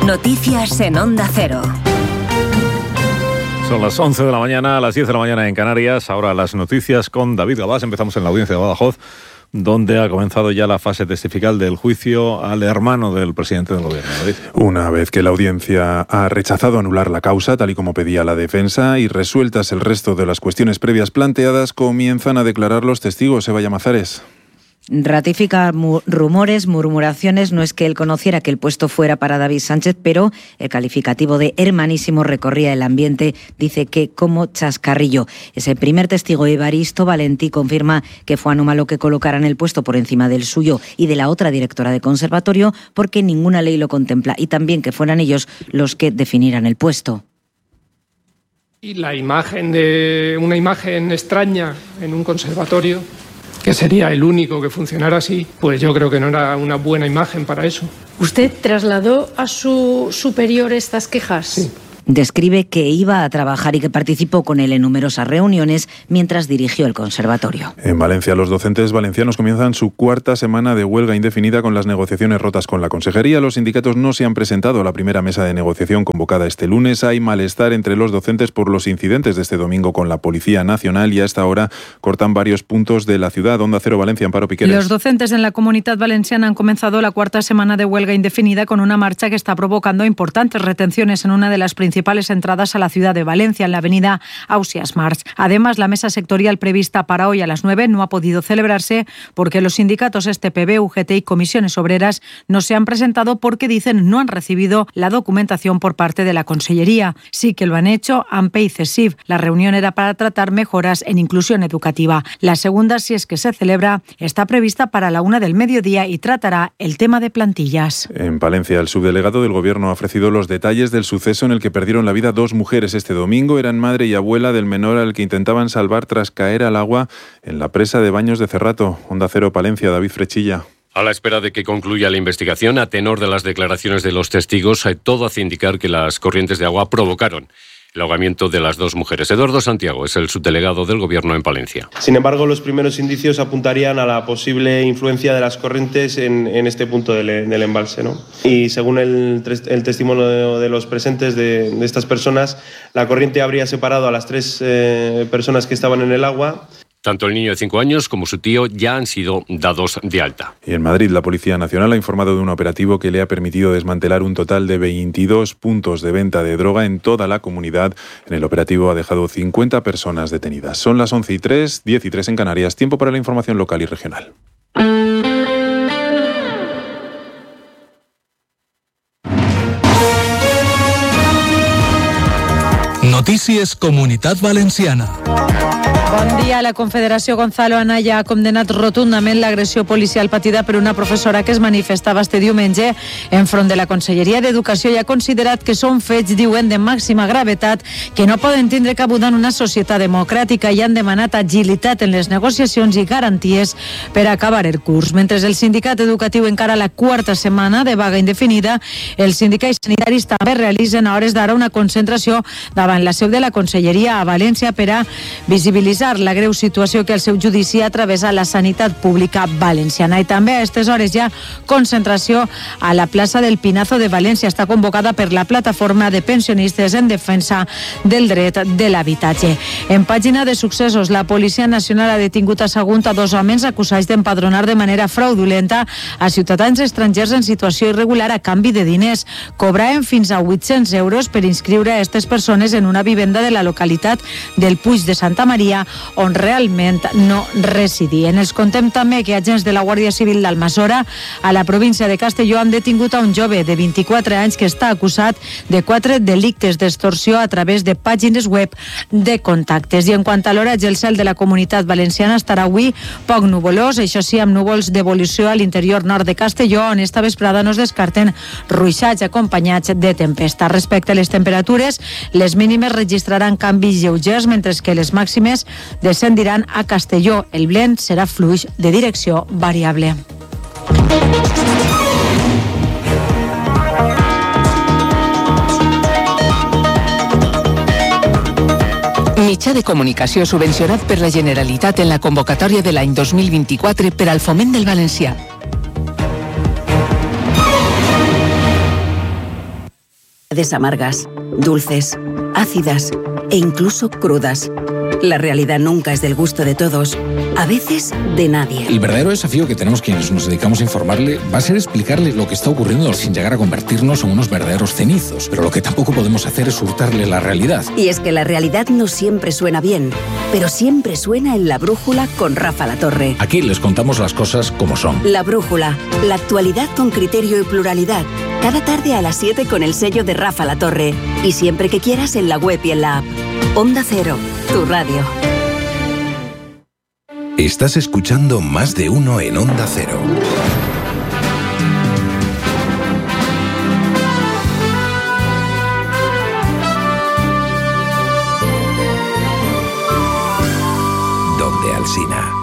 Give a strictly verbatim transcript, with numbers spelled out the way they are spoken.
Noticias en Onda Cero. Son las once de la mañana, a las diez de la mañana en Canarias. Ahora las noticias con David Gabás. Empezamos en la audiencia de Badajoz, donde ha comenzado ya la fase testifical del juicio al hermano del presidente del gobierno. David. Una vez que la audiencia ha rechazado anular la causa, tal y como pedía la defensa, y resueltas el resto de las cuestiones previas planteadas, comienzan a declarar los testigos. Eva Llamazares. Ratifica mu- rumores, murmuraciones. No es que él conociera que el puesto fuera para David Sánchez, pero el calificativo de hermanísimo recorría el ambiente. Dice que como chascarrillo. Ese primer testigo, Evaristo Valentí, confirma que fue anómalo que colocaran el puesto por encima del suyo y de la otra directora de conservatorio, porque ninguna ley lo contempla, y también que fueran ellos los que definieran el puesto. Y la imagen de una imagen extraña en un conservatorio, que sería el único que funcionara así, pues yo creo que no era una buena imagen para eso. ¿Usted trasladó a su superior estas quejas? Sí. Describe que iba a trabajar y que participó con él en numerosas reuniones mientras dirigió el conservatorio. En Valencia, los docentes valencianos comienzan su cuarta semana de huelga indefinida con las negociaciones rotas con la consejería. Los sindicatos no se han presentado a la primera mesa de negociación convocada este lunes. Hay malestar entre los docentes por los incidentes de este domingo con la Policía Nacional y a esta hora cortan varios puntos de la ciudad. Onda Cero Valencia, Amparo Piqueres. Los docentes en la Comunidad Valenciana han comenzado la cuarta semana de huelga indefinida con una marcha que está provocando importantes retenciones en una de las principales principales entradas a la ciudad de Valencia, en la avenida Ausiàs March. Además, la mesa sectorial prevista para hoy a las nueve no ha podido celebrarse porque los sindicatos S T P B, U G T y Comisiones Obreras no se han presentado porque, dicen, no han recibido la documentación por parte de la Consellería. Sí que lo han hecho A M P e y CESIF. La reunión era para tratar mejoras en inclusión educativa. La segunda, si es que se celebra, está prevista para la una del mediodía y tratará el tema de plantillas. En Palencia, el subdelegado del Gobierno ha ofrecido los detalles del suceso en el que perdieron la vida dos mujeres este domingo. Eran madre y abuela del menor al que intentaban salvar tras caer al agua en la presa de Baños de Cerrato. Onda Cero Palencia, David Frechilla. A la espera de que concluya la investigación, a tenor de las declaraciones de los testigos, todo hace indicar que las corrientes de agua provocaron el ahogamiento de las dos mujeres. Eduardo Santiago es el subdelegado del Gobierno en Palencia. Sin embargo, los primeros indicios apuntarían a la posible influencia de las corrientes en, en este punto del, del embalse, ¿no? Y según el, el testimonio de los presentes de, de estas personas, la corriente habría separado a las tres eh, personas que estaban en el agua. Tanto el niño de cinco años como su tío ya han sido dados de alta. Y en Madrid, la Policía Nacional ha informado de un operativo que le ha permitido desmantelar un total de veintidós puntos de venta de droga en toda la comunidad. En el operativo ha dejado cincuenta personas detenidas. Son las once y tres, diez y tres en Canarias. Tiempo para la información local y regional. Notícies Comunitat Valenciana. Bon dia. La Confederació Gonzalo Anaya ha condemnat rotundament l'agressió policial patida per una professora que es manifestava este diumenge enfront de la Conselleria d'Educació i ha considerat que són fets, diuen, de màxima gravetat que no poden tindre cabuda en una societat democràtica i han demanat agilitat en les negociacions i garanties per acabar el curs. Mentre el sindicat educatiu encara la quarta setmana de vaga indefinida, els sindicats sanitaris també realitzen a hores d'ara una concentració davant la seu de la Conselleria a València per a visibilitzar la greu situació que el seu judici atravessa la sanitat pública valenciana. I també a aquestes hores hi ha concentració a la plaça del Pinazo de València. Està convocada per la plataforma de pensionistes en defensa del dret de l'habitatge. En pàgina de successos, la Policia Nacional ha detingut a Sagunt a dos homes acusats d'empadronar de manera fraudulenta a ciutadans estrangers en situació irregular a canvi de diners. Cobraven fins a vuit-cents euros per inscriure a aquestes persones en una vivenda de la localitat del Puig de Santa Maria, on realment no residien. Els contem també que agents de la Guàrdia Civil d'Almassora a la província de Castelló han detingut a un jove de vint-i-quatre anys que està acusat de quatre delictes d'extorsió a través de pàgines web de contactes. I en quant a l'oratge, el cel de la Comunitat Valenciana estarà avui poc nuvolós, això sí, amb núvols d'evolució a l'interior nord de Castelló, on esta vesprada no es descarten ruixats acompanyats de tempesta. Respecte a les temperatures, les mínimes registraran canvis lleugers, mentre que les màximes descendiran a Castelló. El vent serà fluix de direcció variable. Mitjà de comunicació subvencionat per la Generalitat en la convocatòria de l'any dos mil vint-i-quatre per al foment del valencià. amargas, dulces, ácidas e incluso crudas. La realidad nunca es del gusto de todos, a veces de nadie. El verdadero desafío que tenemos quienes nos dedicamos a informarle va a ser explicarle lo que está ocurriendo sin llegar a convertirnos en unos verdaderos cenizos. Pero lo que tampoco podemos hacer es hurtarle la realidad. Y es que la realidad no siempre suena bien, pero siempre suena en La Brújula con Rafa La Torre. Aquí les contamos las cosas como son. La Brújula, la actualidad con criterio y pluralidad. Cada tarde a las siete con el sello de Rafa La Torre. Y siempre que quieras en la web y en la app. Onda Cero, tu radio. Estás escuchando Más de Uno en Onda Cero. Donde Alsina.